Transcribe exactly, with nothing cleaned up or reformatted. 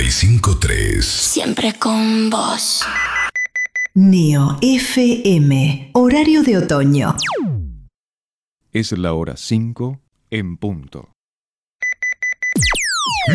y cinco punto tres. Siempre con vos. Neo F M, horario de otoño. Es la hora cinco en punto.